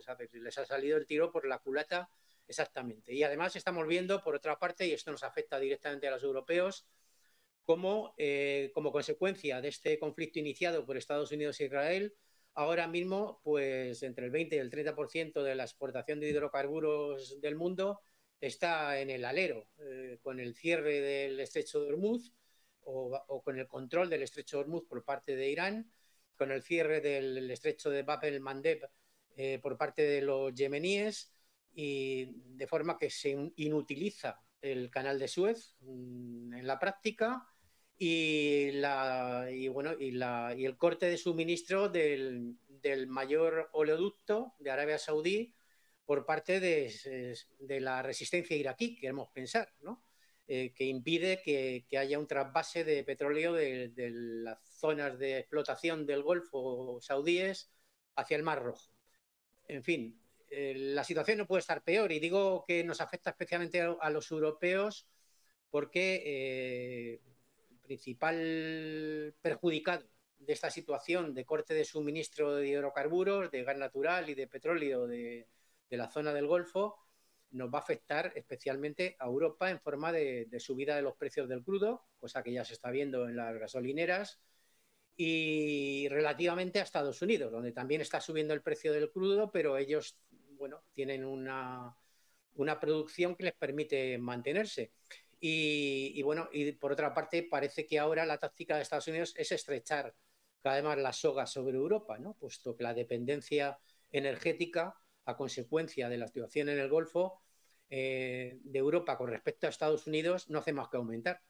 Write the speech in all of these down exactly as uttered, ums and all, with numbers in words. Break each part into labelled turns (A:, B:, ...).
A: a ver, les ha salido el tiro por la culata exactamente. Y además estamos viendo, por otra parte, y esto nos afecta directamente a los europeos, cómo, eh, como consecuencia de este conflicto iniciado por Estados Unidos e Israel, ahora mismo, pues entre el veinte y el treinta por ciento de la exportación de hidrocarburos del mundo está en el alero, eh, con el cierre del estrecho de Hormuz o, o con el control del estrecho de Hormuz por parte de Irán, con el cierre del estrecho de Bab el-Mandeb eh, por parte de los yemeníes, y de forma que se inutiliza el canal de Suez mmm, en la práctica, y, la, y, bueno, y, la, y el corte de suministro del, del mayor oleoducto de Arabia Saudí por parte de, de la resistencia iraquí, queremos pensar, ¿no? Eh, que impide que, que haya un trasvase de petróleo de, de las zonas de explotación del Golfo saudíes hacia el Mar Rojo. En fin, eh, la situación no puede estar peor, y digo que nos afecta especialmente a, a los europeos porque eh, el principal perjudicado de esta situación de corte de suministro de hidrocarburos, de gas natural y de petróleo de, de la zona del Golfo nos va a afectar especialmente a Europa en forma de, de subida de los precios del crudo, cosa que ya se está viendo en las gasolineras, y relativamente a Estados Unidos, donde también está subiendo el precio del crudo, pero ellos, bueno, tienen una, una producción que les permite mantenerse. Y, y bueno, y por otra parte, parece que ahora la táctica de Estados Unidos es estrechar cada vez más las sogas sobre Europa, ¿no? Puesto que la dependencia energética, a consecuencia de la situación en el Golfo, eh, de Europa con respecto a Estados Unidos, no hace más que aumentar.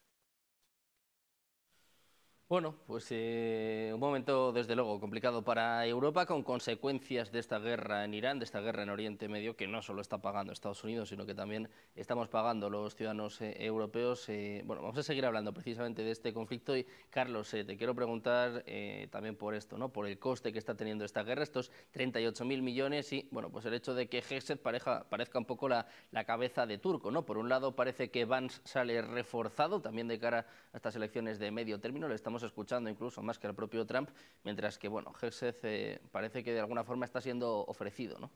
B: Bueno, pues eh, un momento desde luego complicado para Europa, con consecuencias de esta guerra en Irán, de esta guerra en Oriente Medio, que no solo está pagando Estados Unidos, sino que también estamos pagando los ciudadanos eh, europeos. Eh, bueno, vamos a seguir hablando precisamente de este conflicto y, Carlos, eh, te quiero preguntar eh, también por esto, ¿no? Por el coste que está teniendo esta guerra, estos treinta y ocho mil millones y, bueno, pues el hecho de que Gesed pareja, parezca un poco la, la cabeza de turco, ¿no? Por un lado parece que Vance sale reforzado también de cara a estas elecciones de medio término, le estamos escuchando incluso más que al propio Trump, mientras que, bueno, Gesed eh, parece que de alguna forma está siendo ofrecido, ¿no?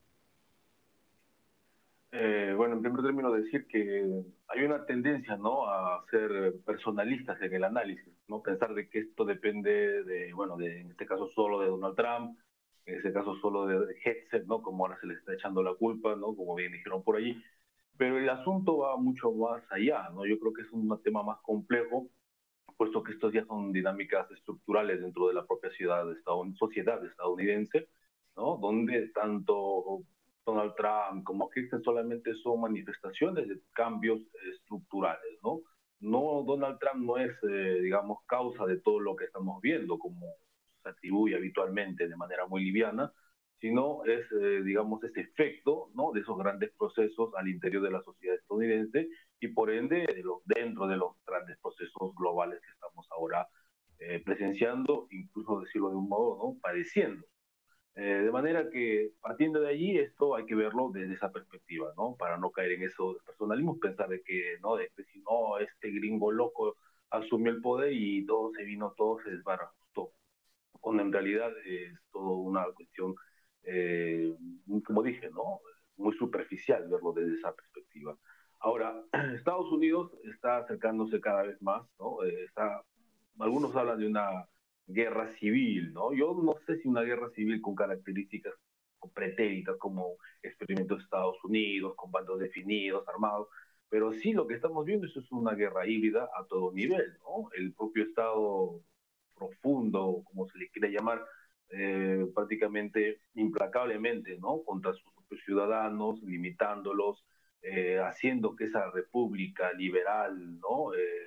C: Eh, bueno, en primer término decir que hay una tendencia, ¿no?, a ser personalistas en el análisis, ¿no? Pensar de que esto depende de, bueno, de, en este caso solo de Donald Trump, en este caso solo de Gesed, ¿no?, como ahora se le está echando la culpa, ¿no?, como bien dijeron por allí. Pero el asunto va mucho más allá, ¿no? Yo creo que es un tema más complejo, puesto que estos ya son dinámicas estructurales dentro de la propia ciudad de Estados, sociedad estadounidense, ¿no? Donde tanto Donald Trump como Kirsten solamente son manifestaciones de cambios estructurales, ¿no? No, Donald Trump no es, eh, digamos, causa de todo lo que estamos viendo, como se atribuye habitualmente de manera muy liviana, sino es, eh, digamos, ese efecto, ¿no?, de esos grandes procesos al interior de la sociedad estadounidense y por ende de los, dentro de los grandes procesos globales que estamos ahora eh, presenciando, incluso decirlo de un modo, ¿no?, padeciendo. Eh, de manera que partiendo de allí esto hay que verlo desde esa perspectiva, ¿no?, para no caer en esos personalismos, pensar de que, ¿no?, de que si no, este gringo loco asumió el poder y todo se vino, todo se desbarató, cuando en realidad es todo una cuestión, eh, como dije, ¿no?, muy superficial verlo desde esa perspectiva. Ahora, Estados Unidos está acercándose cada vez más, ¿no? Eh, está, algunos hablan de una guerra civil, ¿no? Yo no sé si una guerra civil con características pretéritas como experimentos de Estados Unidos, con bandos definidos, armados, pero sí lo que estamos viendo eso es una guerra híbrida a todo nivel, ¿no? El propio Estado profundo, como se le quiere llamar, eh, prácticamente implacablemente, ¿no?, contra sus propios ciudadanos, limitándolos, eh, haciendo que esa república liberal, ¿no?, eh,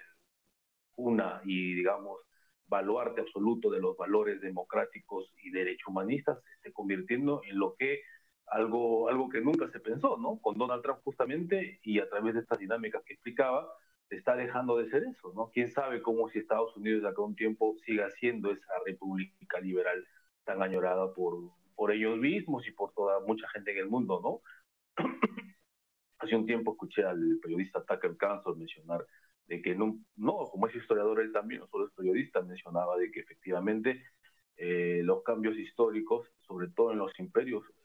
C: una y, digamos, baluarte absoluto de los valores democráticos y derechohumanistas, se esté convirtiendo en lo que algo, algo que nunca se pensó, ¿no? Con Donald Trump justamente, y a través de estas dinámicas que explicaba, está dejando de ser eso, ¿no? Quién sabe cómo si Estados Unidos de acá a un tiempo siga siendo esa república liberal tan añorada por, por ellos mismos y por toda mucha gente en el mundo, ¿no? Hace un tiempo escuché al periodista Tucker Carlson mencionar de que no, no, como es historiador él también, no solo es periodista, mencionaba de que efectivamente eh, los cambios históricos, sobre todo en los imperios,